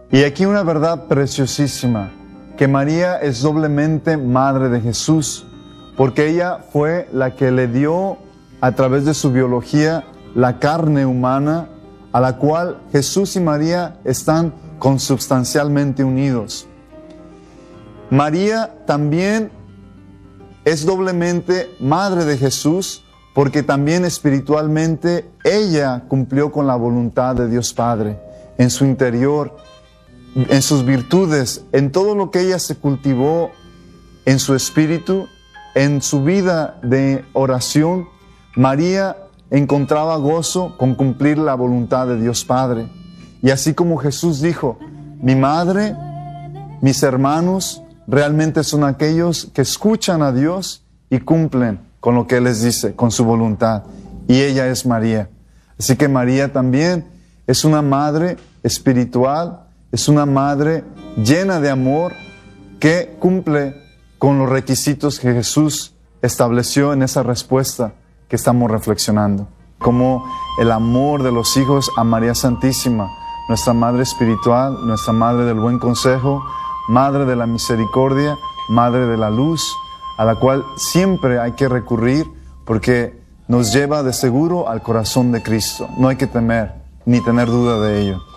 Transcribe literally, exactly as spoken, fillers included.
Y aquí una verdad preciosísima, que María es doblemente madre de Jesús, porque ella fue la que le dio, a través de su biología, la carne humana, a la cual Jesús y María están consubstancialmente unidos. María también es doblemente madre de Jesús, porque también espiritualmente ella cumplió con la voluntad de Dios Padre, en su interior, en sus virtudes, en todo lo que ella se cultivó en su espíritu, en su vida de oración. María encontraba gozo con cumplir la voluntad de Dios Padre. Y así como Jesús dijo, mi madre, mis hermanos, realmente son aquellos que escuchan a Dios y cumplen con lo que Él les dice, con su voluntad. Y ella es María. Así que María también es una madre espiritual, es una madre llena de amor que cumple con los requisitos que Jesús estableció en esa respuesta que estamos reflexionando. Como el amor de los hijos a María Santísima, nuestra Madre espiritual, nuestra Madre del buen consejo, Madre de la misericordia, Madre de la luz, a la cual siempre hay que recurrir porque nos lleva de seguro al corazón de Cristo. No hay que temer ni tener duda de ello.